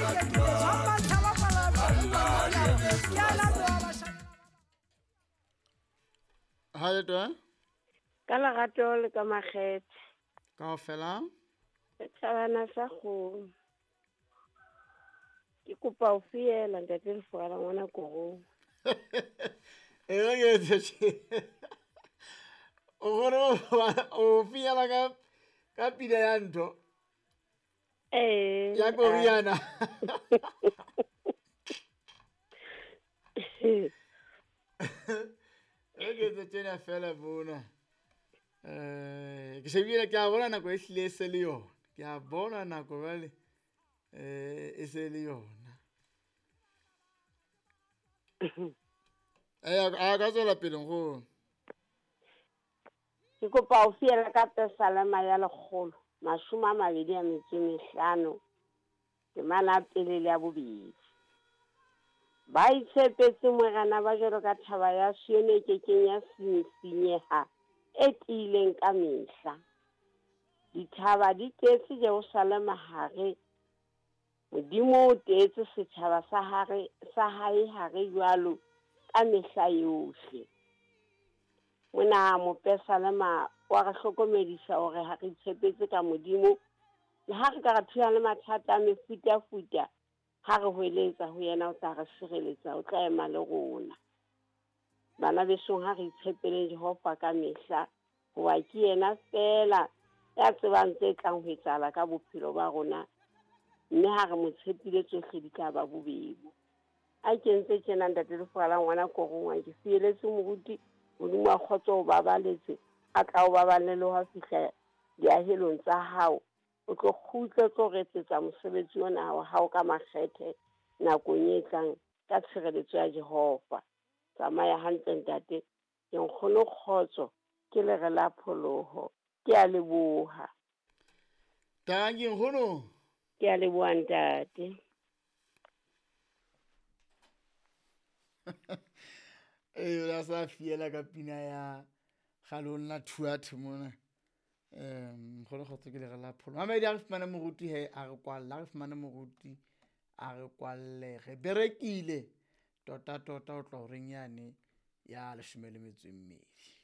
Hale to Ka lerato le ka makgethe. kaofela Setjhabana sa go. Ke kopa o fiela ntate Lefora ngwana korong. e re ke tse o gore o fiela ka pina ya ntho ya Koriana e ke tse tsena fela bona ke shebile ke a bona nako e hlile se le yona ke a bona nako bale e se le yona a ka tswela pele go Ke kopa o fiela ka pesalama ya 125 ke mana pele le ya bobedi. Ba itshepetse morana ba jalo ka thaba ya sione ke kenya sinyeha e tileng ka mehla. Dithaba di tetse Jerusalem hare. Modimo o tetse setjhaba sa hae hare jwalo ka mehla yohle. Mona mo pesalama wa re hlokomedisa hore ha re tshepetse ka modimo le ha re ka ra thuya le mathata a mefuta ha re hweletsa ho yena o tla re sireletsa o tla ema le rona. Bana besong ha re tshepele Jehova ka mehla hoba ke yena fela ya tsebang tse tlang ho etsahala ka bophelo ba rona mme ha re mo tshepile tsohle di tla ba bobebo. A kentse tjena ntate Lefora ngwana korong wa ke fieletse moruti modimo a khotso o babaletse a tla o baballe le ho fihla diahelong tsa hao o tlo khutla tlo retsetsa mosebetsi ona wa hao ka makgethe nakong e tlang ka tshireletso ya Jehova. Tsamaya hantle ntate ke nkgono khotso ke le re la pholoho ke a leboha tangi nkgono ke a leboha ntate la sa fiela ka pina ya galonna thuathe mona go le khotse ke le re la pholo mamedi a re fumane moruti he a re kwalla re fumane moruti a re kwalle re berekile tota o tla o reng yane ya 12